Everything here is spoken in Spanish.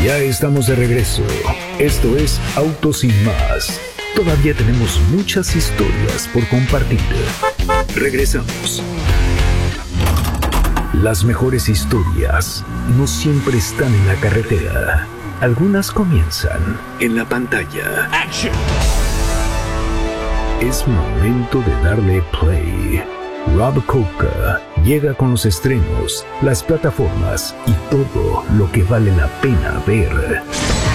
Ya estamos de regreso. Esto es Autos Sin Más. Todavía tenemos muchas historias por compartir. Regresamos. Las mejores historias no siempre están en la carretera. Algunas comienzan en la pantalla. ¡Action! Es momento de darle play. Rob Coca llega con los estrenos, las plataformas y todo lo que vale la pena ver.